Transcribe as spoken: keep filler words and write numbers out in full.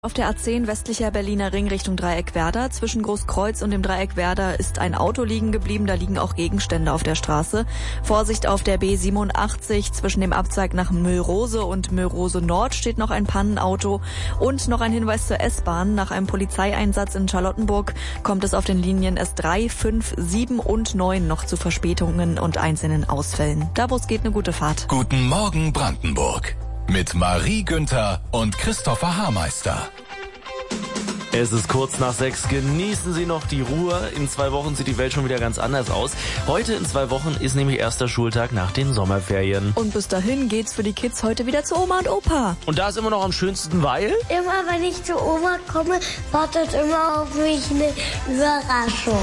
Auf der A zehn westlicher Berliner Ring Richtung Dreieck Werder. Zwischen Großkreuz und dem Dreieck Werder ist ein Auto liegen geblieben. Da liegen auch Gegenstände auf der Straße. Vorsicht auf der B siebenundachtzig. Zwischen dem Abzweig nach Möllrose und Möllrose Nord steht noch ein Pannenauto. Und noch ein Hinweis zur S-Bahn. Nach einem Polizeieinsatz in Charlottenburg kommt es auf den Linien S drei, fünf, sieben und neun noch zu Verspätungen und einzelnen Ausfällen. Da wo es geht, eine gute Fahrt. Guten Morgen Brandenburg. Mit Marie Günther und Christopher Haarmeister. Es ist kurz nach sechs. Genießen Sie noch die Ruhe. In zwei Wochen sieht die Welt schon wieder ganz anders aus. Heute in zwei Wochen ist nämlich erster Schultag nach den Sommerferien. Und bis dahin geht's für die Kids heute wieder zu Oma und Opa. Und da ist immer noch am schönsten, weil... Immer wenn ich zu Oma komme, wartet immer auf mich eine Überraschung.